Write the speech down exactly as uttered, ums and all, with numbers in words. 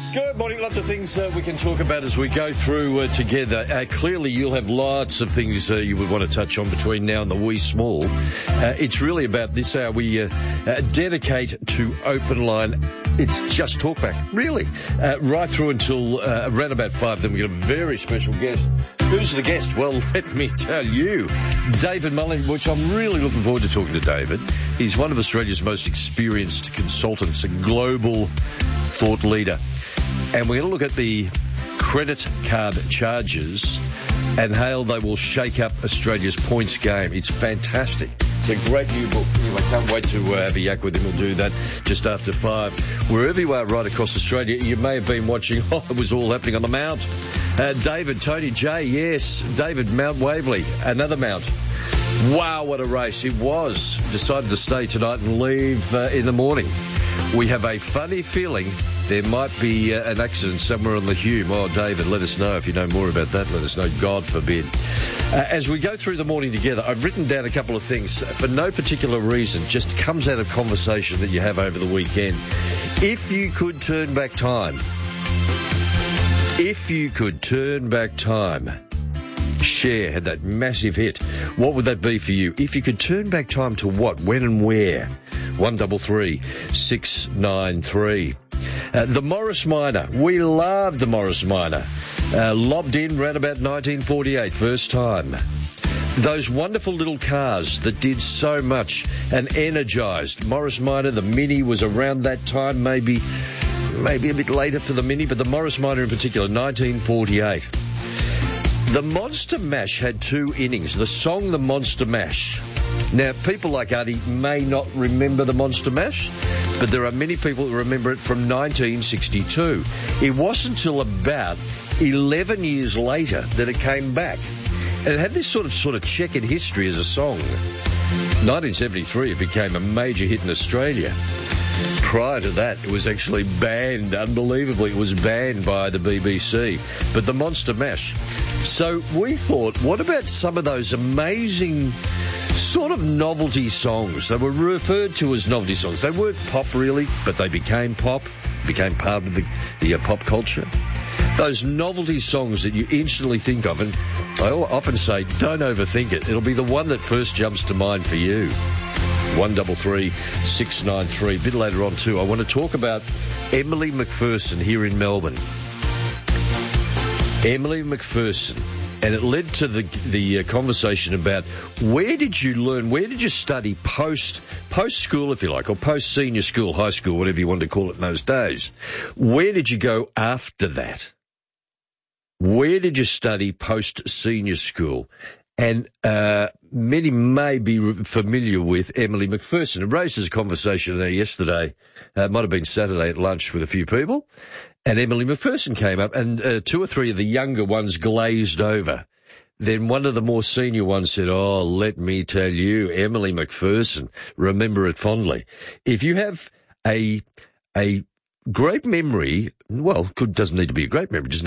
Good morning. Lots of things uh, we can talk about as we go through uh, together. Uh, clearly, you'll have lots of things uh, you would want to touch on between now and the wee small. Uh, it's really about this hour we uh, uh, dedicate to Open Line. It's just talkback, really, uh, right through until uh, around about five. Then we get a very special guest. Who's the guest? Well, let me tell you, David Mullin, which I'm really looking forward to talking to David. He's one of Australia's most experienced consultants, a global thought leader. And we're going to look at the credit card charges and how they will shake up Australia's points game. It's fantastic. It's a great new book. Anyway, can't wait to uh, have a yak with him. We'll do that just after five. Wherever you are right across Australia, you may have been watching, oh, it was all happening on the Mount. Uh, David, Tony J, yes, David, Mount Waverley, another Mount. Wow, what a race it was. Decided to stay tonight and leave uh, in the morning. We have a funny feeling there might be uh, an accident somewhere on the Hume. Oh, David, let us know if you know more about that. Let us know, God forbid. Uh, as we go through the morning together, I've written down a couple of things for no particular reason, just comes out of conversation that you have over the weekend. If you could turn back time, if you could turn back time, Cher had that massive hit. What would that be for you? If you could turn back time to what, when and where? One double three, six nine three. Uh, the Morris Minor. We love the Morris Minor. Uh, lobbed in round about nineteen forty-eight, first time. Those wonderful little cars that did so much and energised. Morris Minor, the Mini was around that time, maybe, maybe a bit later for the Mini, but the Morris Minor in particular, nineteen forty-eight. The Monster Mash had two innings. The song, The Monster Mash. Now, people like Artie may not remember the Monster Mash, but there are many people who remember it from nineteen sixty-two. It wasn't until about eleven years later that it came back. And it had this sort of sort of checkered history as a song. nineteen seventy-three, it became a major hit in Australia. Prior to that, it was actually banned. Unbelievably, it was banned by the B B C. But the Monster Mash. So we thought, what about some of those amazing sort of novelty songs? They were referred to as novelty songs. They weren't pop really, but they became pop, became part of the, the uh, pop culture. Those novelty songs that you instantly think of, and I often say, don't overthink it. It'll be the one that first jumps to mind for you. One double three six nine three. A bit later on too, I want to talk about Emily McPherson here in Melbourne. Emily McPherson, and it led to the the uh, conversation about where did you learn, where did you study post post school, if you like, or post senior school, high school, whatever you wanted to call it in those days. Where did you go after that? Where did you study post senior school? And uh many may be familiar with Emily McPherson. It raised a conversation there yesterday. Uh, it might have been Saturday at lunch with a few people. And Emily McPherson came up, and uh, two or three of the younger ones glazed over. Then one of the more senior ones said, oh, let me tell you, Emily McPherson, remember it fondly. If you have a a great memory, well, it doesn't need to be a great memory, just